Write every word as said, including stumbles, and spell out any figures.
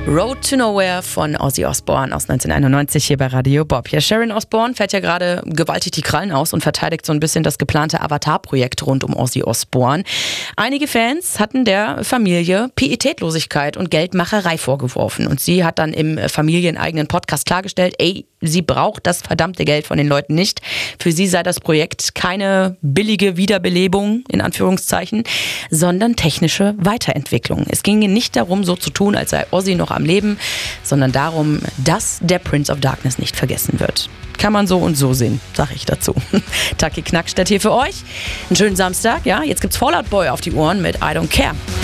Road to Nowhere von Ozzy Osbourne aus neunzehnhunderteinundneunzig hier bei Radio Bob. Ja, Sharon Osbourne fährt ja gerade gewaltig die Krallen aus und verteidigt so ein bisschen das geplante Avatar-Projekt rund um Ozzy Osbourne. Einige Fans hatten der Familie Pietätlosigkeit und Geldmacherei vorgeworfen. Und sie hat dann im familieneigenen Podcast klargestellt, ey, sie braucht das verdammte Geld von den Leuten nicht. Für sie sei das Projekt keine billige Wiederbelebung, in Anführungszeichen, sondern technische Weiterentwicklung. Es ginge nicht darum, so zu tun, als sei Ozzy noch am Leben, sondern darum, dass der Prince of Darkness nicht vergessen wird. Kann man so und so sehen, sag ich dazu. Taki Knackstedt hier für euch. Einen schönen Samstag, ja. Jetzt gibt's Fall Out Boy auf die Ohren mit I Don't Care.